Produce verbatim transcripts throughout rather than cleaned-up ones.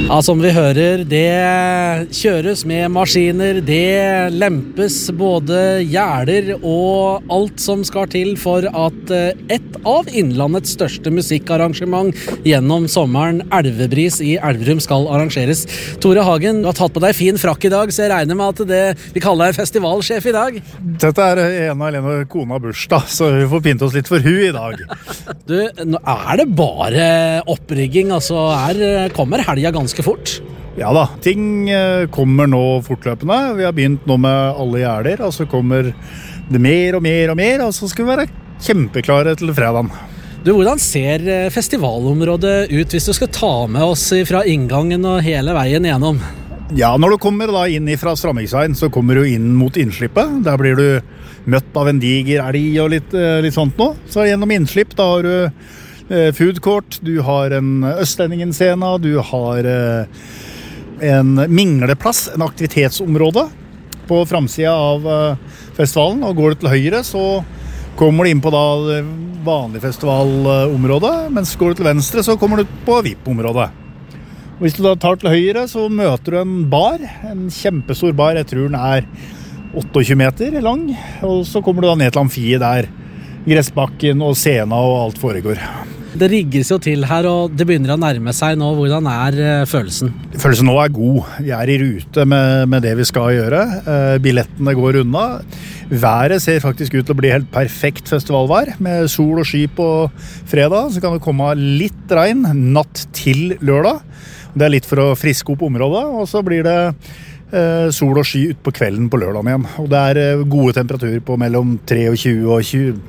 Ja, som vi hører, det kjøres med maskiner, det lempes både gjerder og alt som skal til for at et av Innlandets største musikkarrangement gjennom sommeren, Elvebris i Elverum, skal arrangeres. Tore Hagen, du har tatt på deg fin frakk i dag, så jeg regner med at det, vi kaller deg festivalsjef i dag. Dette er en av Helene kona bursdag, så vi får pynte oss litt for hun i dag. Du, nå er det bare opprigging, altså er, kommer helga ganske fort? Ja da, ting kommer nå fortløpende. Vi har begynt nå med alle gjerder, og så kommer det mer og mer og mer, og så skal vi være kjempeklare til fredagen. Du, hvordan ser festivalområdet ut hvis du skal ta med oss fra inngangen og hele veien gjennom? Ja, når du kommer da inn fra Strammingsveien, så kommer du inn mot innslippet. Der blir du møtt av en diger elg og litt, litt sånt nå. Så gjennom innslipp, da har du food court, du har en Østlendingen-scene, du har en mingleplass, en aktivitetsområde på framsida av festivalen, og går du til høyre så kommer du inn på da det vanlige festivalområdet, mens går du til venstre så kommer du på V I P-området. Hvis du da tar til høyre så møter du en bar, en kjempestor bar, jeg tror den er tjueåtte meter lang, og så kommer du da ned til amfiet der, gressbakken og scenen og alt foregår. Det rigges jo til her, og det begynner å nærme seg nå. Hvordan er følelsen? Følelsen nå er god. Vi er i rute med, med det vi skal gjøre. Eh, billettene går unna. Været ser faktisk ut til å bli helt perfekt festivalvær, med sol og sky på fredag. Så kan det komme litt regn natt til lørdag. Det er litt for å friske opp området, og så blir det eh, sol og sky ut på kvelden på lørdagen igjen. Og det er eh, gode temperaturer på mellom treogtjue og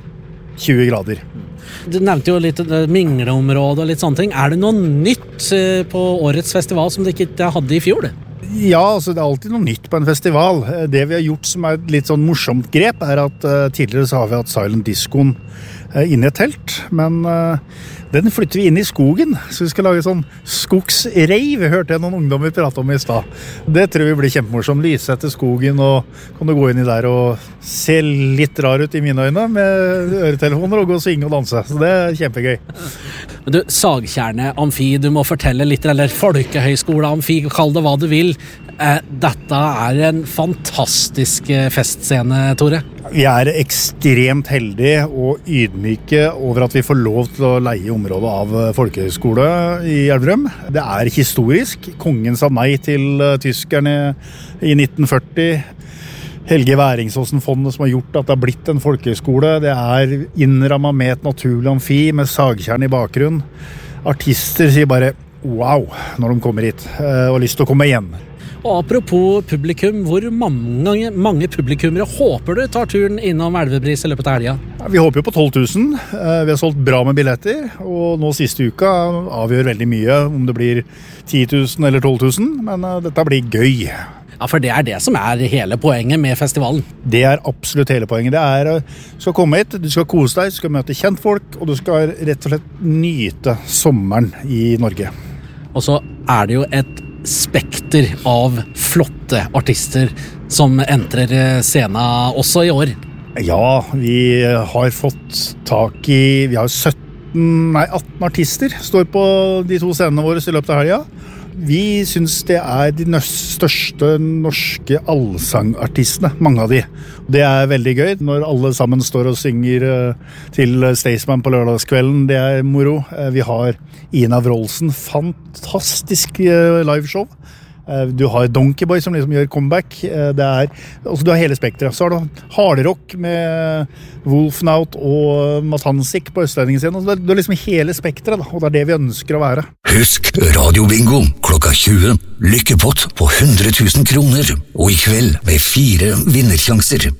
tjue grader. Du nevnte jo litt mingleområde og litt sånne ting. Er det noe nytt på årets festival som du ikke hadde i fjor? Ja, altså det er alltid noe nytt på en festival. Det vi har gjort som er et litt sånn morsomt grep, er at uh, tidligere så har vi hatt Silent Discoen uh, inne i et telt, men uh, den flytter vi inn i skogen, så vi skal lage sånn skogsreiv, hørte jeg noen ungdommer prate om i stad. Det tror vi blir kjempemorsomt. Lyse etter skogen, og kan du gå inn i der og se litt rar ut i mine øyne med øretelefoner og gå og synge og danse. Så det er kjempegøy. Men du, Sagtjernet Amfi, du må fortelle litt, eller Folkehøyskole Amfi, kall det hva du vil. Eh, dette er en fantastisk festscene, Tore. Vi er ekstremt heldige og ydmyke over at vi får lov til å leie området av Folkehøyskole i Elverum. Det er historisk. Kongen sa nei til tyskerne i nitten førti. Helge Væringsåsen-fondet som har gjort at det har blitt en folkehøyskole. Det er innrammet med et naturlig amfi med sagtjern i bakgrunn. Artister sier bare wow når de kommer hit og har lyst til å komme igjen. Og apropos publikum, hvor mange, mange publikummere håper du tar turen innom Elvebris i løpet av helga? Ja, vi håper jo på tolv tusen. Vi har solgt bra med billetter, og nå siste uka avgjør veldig mye om det blir ti tusen eller tolv tusen, men dette blir gøy. Ja, for det er det som er hele poenget med festivalen. Det er absolutt hele poenget. Det er, du skal komme hit, du skal kose deg, du skal møte kjentfolk, og du skal rett og slett nyte sommeren i Norge. Og så er det jo et spekter av flotte artister som entrer scenen også i år. Ja, vi har fått tak i, vi har sytten, nei, atten artister står på de to scenene våre i løpet av helga. Vi synes det er de største norske allsangartistene, mange av de. Det er veldig gøy når alle sammen står og synger til Staysman på lørdagskvelden. Det er moro. Vi har Ina Wroldsen, fantastisk liveshow. Du har Donkey Boy som liksom gjør comeback. Det er, altså du har hele spektret. Så har du hardrock med Wolfnaut og Matansik på Østlendingen. Det er liksom hele spektret, og det er det vi ønsker å være. Husk Radio Bingo klokka tjue. Lykkepott på hundre tusen kroner. Og i kveld med fire vinnersjanser.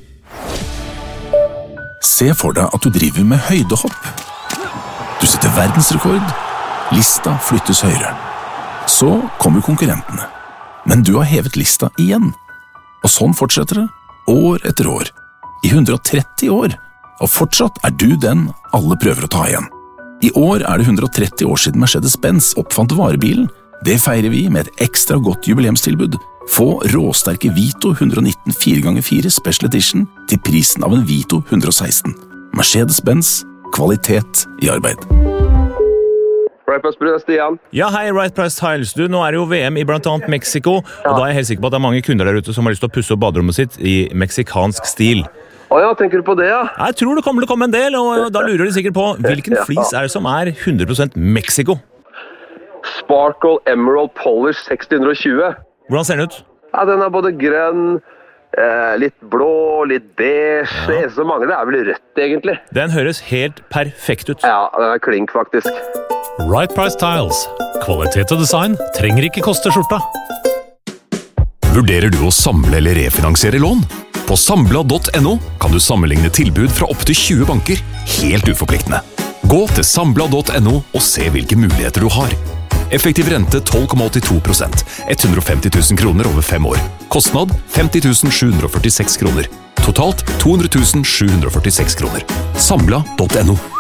Se for deg at du driver med høydehopp. Du setter verdensrekord. Lista flyttes høyere. Så kommer konkurrentene. Men du har hevet lista igjen. Og sånn fortsetter det, år etter år. I hundre og tretti år. Og fortsatt er du den alle prøver å ta igjen. I år er det hundre og tretti år siden Mercedes-Benz oppfant varebilen. Det feirer vi med et ekstra godt jubileumstilbud. Få råsterke Vito hundre og nitten fire ganger fire Special Edition til prisen av en Vito hundre og seksten. Mercedes-Benz, kvalitet i arbeid. Right Price Brun, Stian. Ja, hei, Right Price Tiles. Du, nå er det jo V M i blant annet Mexico, og da er jeg helt sikker på at det er mange kunder der ute som har lyst til å pusse opp baderommet sitt i meksikansk stil. Åja, tenker du på det, ja? Jeg tror det kommer til å komme en del, og da lurer de sikkert på hvilken flis er det som er hundre prosent Mexico? Sparkle Emerald Polish seks hundre og tjue. Hvordan ser den ut? Ja, den er både grønn, eh, litt blå, litt beige. Ja. Det er så mange, det er vel rødt egentlig. Den høres helt perfekt ut. Ja, den er klink faktisk. Right Price Tiles. Kvalitet og design trenger ikke koste skjorta. Vurderer du å samle eller refinansiere lån? På sambla punktum no kan du sammenligne tilbud fra opp til tjue banker, helt uforpliktende. Gå til sambla punktum no og se hvilke muligheter du har. Effektiv rente tolv komma åttito prosent, hundre og femti tusen kroner over fem år. Kostnad femti tusen sju hundre og førtiseks kroner. Totalt to hundre tusen sju hundre og førtiseks kroner. sambla punktum no.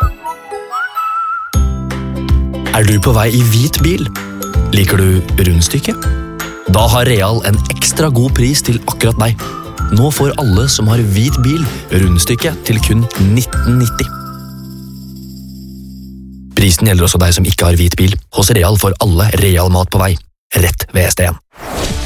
Er du på vei i hvit bil? Liker du rundstykke? Da har Real en ekstra god pris til akkurat deg. Nå får alle som har hvit bil rundstykke til kun nitten nitti. Prisen gjelder også deg som ikke har hvit bil. Hos Real får alle Real mat på vei. Rett ved S D en.